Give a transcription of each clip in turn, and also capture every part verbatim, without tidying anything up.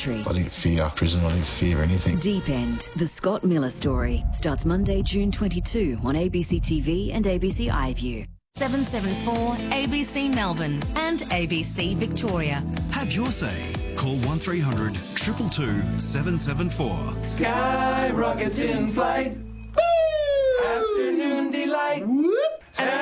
Territory. I didn't fear prison, I didn't fear anything. Deep End, the Scott Miller story, starts Monday, June twenty-second on A B C T V and A B C iView. seven seven four A B C Melbourne and A B C Victoria. Have your say. Call one three hundred two two two seven seven four. Sky rockets in flight. Woo! Afternoon delight. Whoop!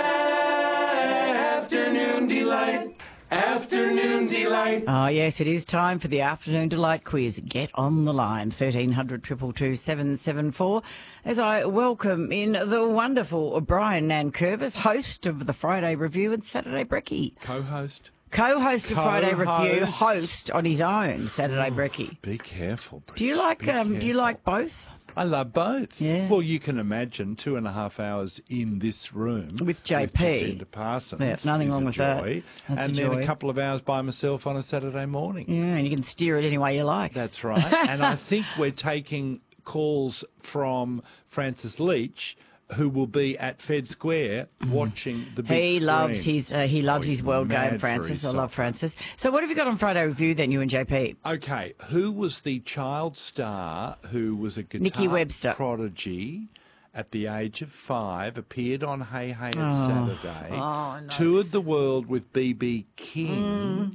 Afternoon delight. Afternoon delight. Oh, yes, it is time for the Afternoon Delight quiz. Get on the line, thirteen hundred two two two seven seven four, as I welcome in the wonderful Brian Nankervis, host of the Friday Review and Saturday Brekkie. Co-host. Co-host of Friday Co-host. Review, host on his own Saturday Brekkie. Be careful, Do you Bridge, like be um, Do you careful. like both? I love both. Yeah. Well, you can imagine two and a half hours in this room With J P. Jacinta Parsons. Yeah, nothing is wrong a with that. joy. That's and a then joy. a couple of hours by myself on a Saturday morning. Yeah, and you can steer it any way you like. That's right. And I think we're taking calls from Francis Leach, who will be at Fed Square watching the big He screen. loves his uh, he loves Oh, his he's world mad game, for Francis. his I love soccer. Francis. So what have you got on Friday Review then, you and J P? Okay, who was the child star who was a guitar Nikki Webster. prodigy at the age of five, appeared on Hey Hey at Oh. Saturday, Oh, no. toured the world with B B King,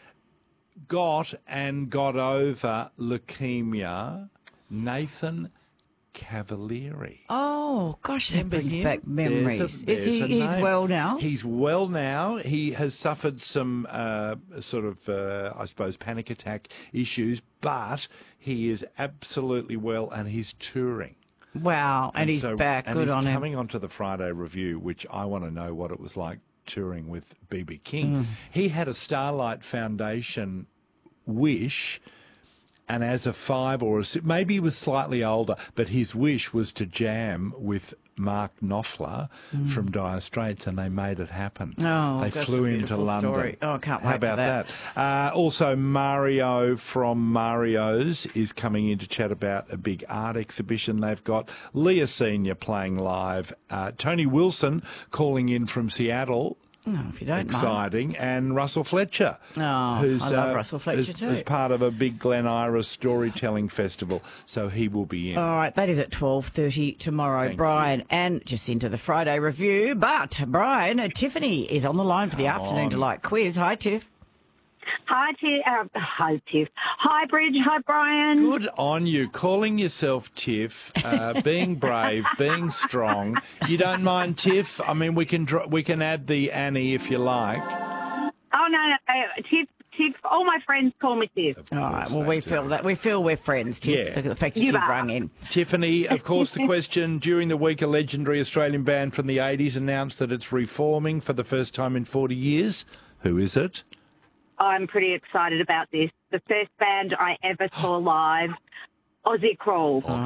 got and got over leukemia, Nathan Cavalieri. Oh, gosh, that Remember brings him? back memories. There's a- Is he? there's a He's name. well now. He's well now. He has suffered some uh, sort of, uh, I suppose, panic attack issues, but he is absolutely well and he's touring. Wow, and, he's so- back. And Good he's on him. coming onto the Friday Review, which I want to know what it was like touring with B B King. Mm. He had a Starlight Foundation wish. And as a five or a six, maybe he was slightly older, but his wish was to jam with Mark Knopfler from Dire Straits, and they made it happen. Mm. Oh, they that's flew a into beautiful London. story. Oh, I can't How wait for about that. that? Uh, also, Mario from Mario's is coming in to chat about a big art exhibition they've got. Leah Senior playing live. Uh, Tony Wilson calling in from Seattle. Oh, if you don't mind. Exciting, and Russell Fletcher, Oh, who's I love uh, Russell Fletcher is, too. is part of a big Glen Iris storytelling festival, so he will be in. All right, that is at twelve thirty tomorrow, Thank Brian, and just into the Friday Review. But, Brian, uh, Tiffany is on the line for the Come Afternoon on. Delight quiz. Hi, Tiff. Hi, Tiff. Uh, hi, Tiff. Hi, Bridge. Hi, Brian. Good on you, calling yourself Tiff, uh, being brave, being strong. You don't mind Tiff? I mean, we can dr- we can add the Annie if you like. Oh, no, no. Uh, Tiff, Tiff. All my friends call me Tiff. All right, course well, they we do. feel that we feel we're friends, Tiff. Yeah. The fact that You you've are. rung in. Tiffany, of course, the question during the week, a legendary Australian band from the eighties announced that it's reforming for the first time in forty years. Who is it? I'm pretty excited about this. The first band I ever saw live, Aussie Crawl. Come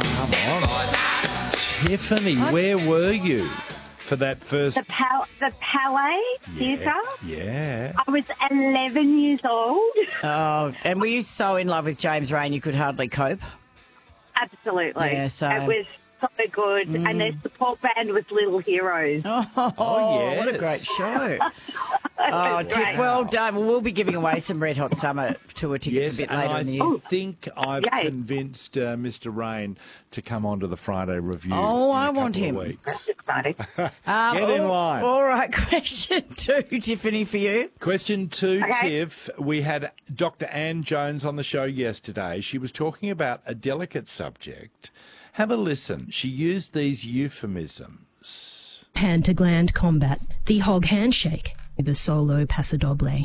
on. Tiffany, where were you for that first... The, Pal- the Palais Theatre. Yeah. I was eleven years old. Oh, and were you so in love with James Rain you could hardly cope? Absolutely. Yeah, same. It was so good. And their support band was Little Heroes. Oh, Oh, what a yes. great show. It Oh, was Tiff, great. well done. Well, we'll be giving away some Red Hot Summer tour tickets Yes, a bit and later I in the year. think I've Yay. convinced uh, Mister Rain to come onto the Friday Review. Oh, in a I couple want of him. Weeks. That's exciting. Um, Get in all- line. All right, question two, Tiffany, for you. Question two, Okay. Tiff. We had Doctor Anne Jones on the show yesterday. She was talking about a delicate subject. Have a listen. She used these euphemisms. Hand to gland combat, the hog handshake, the solo paso doble.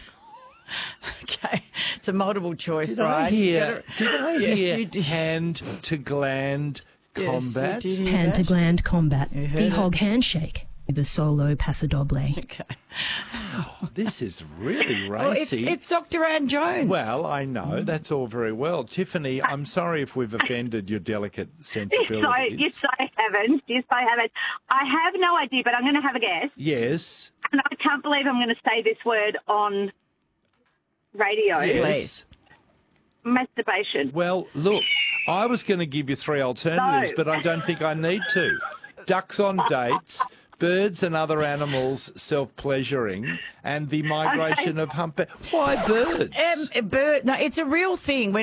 Okay, it's a multiple choice, Did Brian. I hear, did I Yes, hear you did. hand to gland Yes, you combat? did hear Hand to that. gland combat, heard the it. hog handshake, the solo paso doble. Okay. This is really Well, it's, racy. it's Doctor Anne Jones. Well, I know. That's all very well. Tiffany, I'm sorry if we've offended your delicate Yes, sensibilities. I, yes, I haven't. Yes, I haven't. I have no idea, but I'm going to have a guess. Yes. And I can't believe I'm going to say this word on radio. Yes. Masturbation. Well, look, I was going to give you three alternatives, No. but I don't think I need to. Ducks on dates, birds and other animals self-pleasuring, and the migration of humpback. Why birds? Um, a bird, no, it's a real thing. When